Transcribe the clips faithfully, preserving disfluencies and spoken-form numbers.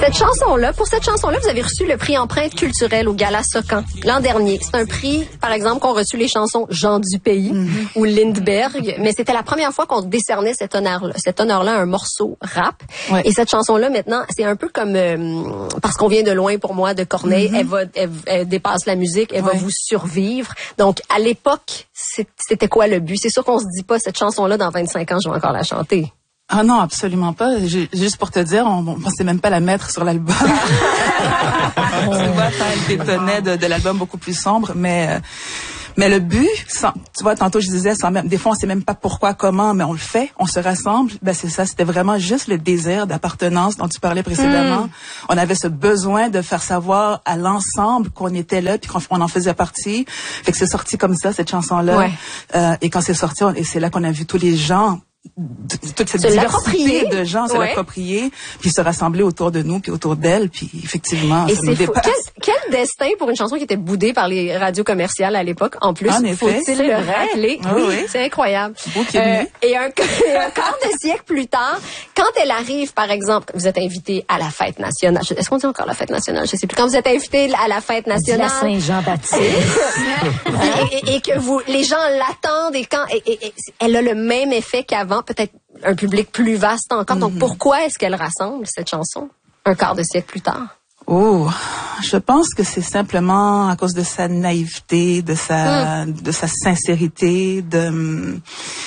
Cette chanson-là, pour cette chanson-là, vous avez reçu le prix Empreinte culturelle au Gala Socan l'an dernier. C'est un prix, par exemple, qu'ont reçu les chansons Jean du Pays mm-hmm. ou Lindbergh, mais c'était la première fois qu'on décernait cet honneur-là, cet honneur-là à un morceau rap. Ouais. Et cette chanson-là, maintenant, c'est un peu comme euh, Parce qu'on vient de loin pour moi de Corneille. Mm-hmm. Elle va, elle, elle dépasse la musique, elle ouais. va vous survivre. Donc, à l'époque, c'était quoi le but? C'est sûr qu'on se dit pas cette chanson-là dans vingt-cinq ans, je vais encore la chanter. Ah non, absolument pas. J'ai, juste pour te dire, on, on pensait même pas la mettre sur l'album. Tu vois, ça, elle détonnait de, de l'album beaucoup plus sombre, mais euh, mais le but, sans, tu vois, tantôt je disais, sans même, des fois on sait même pas pourquoi, comment, mais on le fait, on se rassemble. Ben c'est ça, c'était vraiment juste le désir d'appartenance dont tu parlais précédemment. Mm. On avait ce besoin de faire savoir à l'ensemble qu'on était là, puis qu'on on en faisait partie. Fait que c'est sorti comme ça cette chanson-là. Ouais. Euh, et quand c'est sorti, on, et c'est là qu'on a vu tous les gens. Toute cette diversité de gens se ouais. l'approprier, puis se rassembler autour de nous, puis autour d'elle, puis effectivement, et ça nous dépasse. Quel, quel destin pour une chanson qui était boudée par les radios commerciales à l'époque, en plus, en effet, faut-il le rappeler? Oh, oui, oui. C'est incroyable. Euh, et un, un quart de siècle plus tard, quand elle arrive, par exemple, vous êtes invité à la fête nationale, est-ce qu'on dit encore la fête nationale? Je sais plus. Quand vous êtes invité à la fête nationale. La Saint-Jean-Baptiste. et, et, et que vous, les gens l'attendent et quand, et, et, et, elle a le même effet qu'avant, peut-être un public plus vaste encore. Mm-hmm. Donc, pourquoi est-ce qu'elle rassemble cette chanson un quart de siècle plus tard? Oh, je pense que c'est simplement à cause de sa naïveté, de sa, mm. de sa sincérité, de,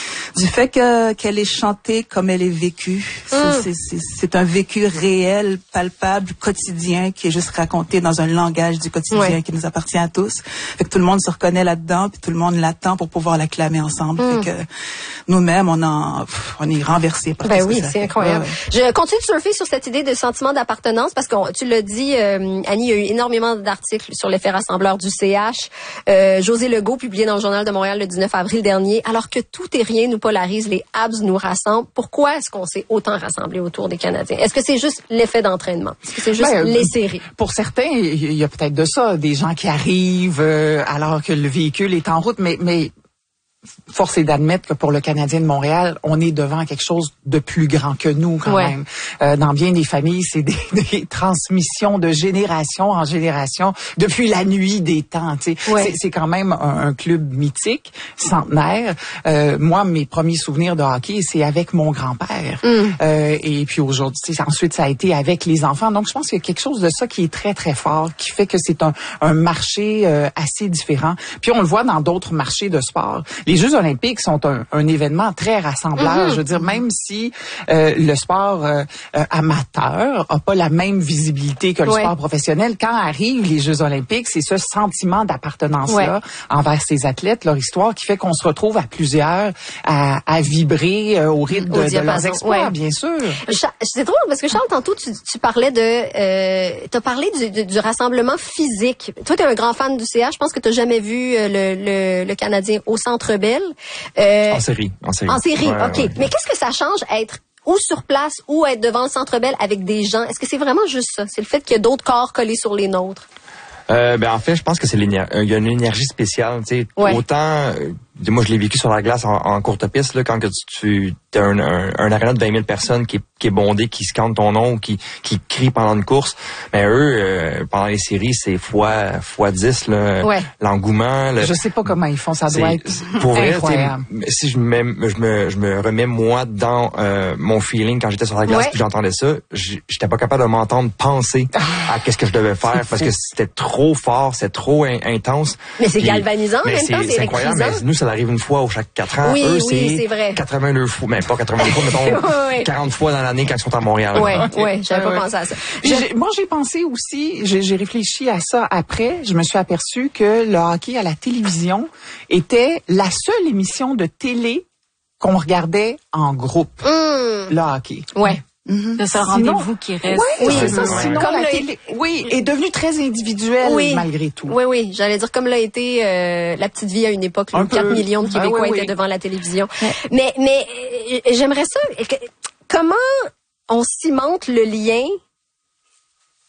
du fait que, qu'elle est chantée comme elle est vécue. Mm. C'est, c'est, c'est un vécu réel, palpable, quotidien, qui est juste raconté dans un langage du quotidien ouais. qui nous appartient à tous. Fait que tout le monde se reconnaît là-dedans, puis tout le monde l'attend pour pouvoir l'acclamer ensemble. Mm. Fait que nous-mêmes, on en, on est renversés par ben tout oui, ça. C'est incroyable. Ouais, ouais. Je continue de surfer sur cette idée de sentiment d'appartenance parce que tu l'as dit, euh, Annie, il y a eu énormément d'articles sur l'effet rassembleur du C H. Euh, José Legault, publié dans le Journal de Montréal le dix-neuf avril dernier, alors que tout et rien nous polarise, les Habs nous rassemblent. Pourquoi est-ce qu'on s'est autant rassemblé autour des Canadiens? Est-ce que c'est juste l'effet d'entraînement? Est-ce que c'est juste ben, les séries? Pour certains, il y a peut-être de ça, des gens qui arrivent euh, alors que le véhicule est en route, mais mais force est d'admettre que pour le Canadien de Montréal, on est devant quelque chose de plus grand que nous quand ouais. même. Euh, dans bien des familles, c'est des, des transmissions de génération en génération depuis la nuit des temps. Tu sais, ouais. c'est, c'est quand même un, un club mythique, centenaire. Euh, moi, mes premiers souvenirs de hockey, c'est avec mon grand-père. Mm. Euh, et puis aujourd'hui, tu sais, ensuite ça a été avec les enfants. Donc je pense qu'il y a quelque chose de ça qui est très très fort, qui fait que c'est un, un marché euh, assez différent. Puis on le voit dans d'autres marchés de sport. Les Jeux olympiques sont un, un événement très rassembleur. Mm-hmm. Je veux dire, même si euh, le sport euh, euh, amateur a pas la même visibilité que le ouais. sport professionnel, quand arrivent les Jeux olympiques, c'est ce sentiment d'appartenance-là ouais. envers ces athlètes, leur histoire, qui fait qu'on se retrouve à plusieurs à, à vibrer euh, au rythme de, de leurs exploits, ouais. bien sûr. C'est drôle parce que Charles, tantôt, tu, tu parlais de... Euh, tu as parlé du, du, du rassemblement physique. Toi, tu es un grand fan du C H. Je pense que tu n'as jamais vu le, le, le Canadien au Centre Bell. Euh, en série, en série. En série, ouais, OK. Ouais. Mais qu'est-ce que ça change être ou sur place ou être devant le Centre Bell avec des gens? Est-ce que c'est vraiment juste ça? C'est le fait qu'il y a d'autres corps collés sur les nôtres? Euh, ben en fait, je pense que c'est l'énergie. Il y a une énergie spéciale, tu sais. Ouais. Autant, euh, moi je l'ai vécu sur la glace en, en courte piste là, quand que tu, tu as un, un, un aréna de vingt mille personnes qui est, qui est bondé, qui scande ton nom, ou qui qui crie pendant une course. Mais eux, euh, pendant les séries, c'est fois fois dix là, ouais. l'engouement. Le, je sais pas comment ils font, ça doit être pour vrai, incroyable. Si je me, je me je me remets moi dans euh, mon feeling quand j'étais sur la glace ouais. puis j'entendais ça, j'étais pas capable de m'entendre penser à qu'est-ce que je devais faire parce que c'était trop fort, c'était trop in- intense. Mais c'est puis, galvanisant en même temps, c'est, c'est incroyable. Mais nous, ça arrive une fois au chaque quatre ans. Oui, Eux, oui, c'est, c'est vrai. quatre-vingt-deux fois, mais pas quatre-vingt-deux fois, mettons oui, oui. quarante fois dans l'année quand ils sont à Montréal. Oui, okay. oui, j'avais pas ouais. pensé à ça. J'ai, moi, j'ai pensé aussi, j'ai, j'ai réfléchi à ça après. Je me suis aperçue que le hockey à la télévision était la seule émission de télé qu'on regardait en groupe. Mm. Le hockey. Ouais. Mm-hmm. C'est un rendez-vous qui reste. Oui, c'est ça. Ouais. Sinon, comme la télé, oui, est devenue très individuelle oui. malgré tout. Oui, oui. J'allais dire comme l'a été euh, La Petite Vie à une époque, où quatre millions de Québécois ah, oui, étaient oui. devant la télévision. Ouais. Mais, mais euh, j'aimerais ça. Comment on cimente le lien?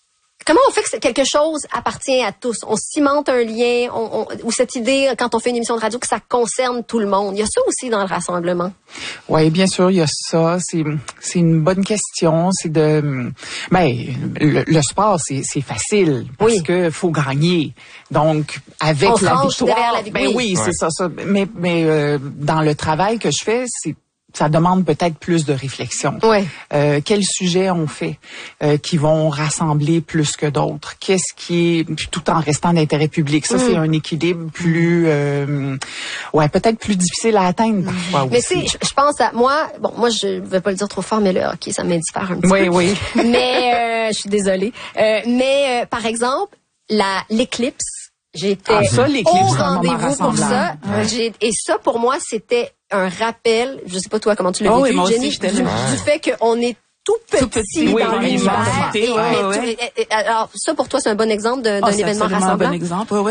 Comment on fait que quelque chose appartient à tous? On cimente un lien, on, on, ou cette idée, quand on fait une émission de radio, que ça concerne tout le monde. Il y a ça aussi dans le rassemblement. Oui, bien sûr, il y a ça. C'est, c'est une bonne question. C'est de, ben, le, le sport, c'est, c'est facile parce oui. que faut gagner. Donc, avec on la victoire, la, ben oui, oui ouais. c'est ça, ça. Mais, mais euh, dans le travail que je fais, c'est ça demande peut-être plus de réflexion. Ouais. Euh, quels sujets on fait euh, qui vont rassembler plus que d'autres? Qu'est-ce qui est, tout en restant d'intérêt public? Ça, mm. c'est un équilibre plus, euh, ouais, peut-être plus difficile à atteindre parfois aussi. Mais tu sais, je pense à moi, bon, moi, je vais pas le dire trop fort, mais là, ok, ça m'indiffère un petit oui, peu. Oui, oui. Mais, euh, je suis désolée. Euh, mais, euh, par exemple, la, l'éclipse, j'étais ah, ça, au rendez-vous pour ça. Ouais. J'ai, et ça, pour moi, c'était un rappel, je sais pas toi comment tu l'as oh, vécu, oui, moi Jenny, aussi, du, du fait qu'on est tout petit, tout petit oui, dans oui, l'univers. ouais, ouais. Alors, ça, pour toi, c'est un bon exemple de, d'un événement rassemblant. Un bon exemple, oui, oui.